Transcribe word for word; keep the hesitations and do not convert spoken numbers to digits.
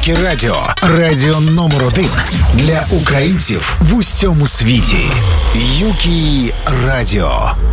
Юкі Радіо. Радіо номер один для українців в усьому світі. Юкі Радіо.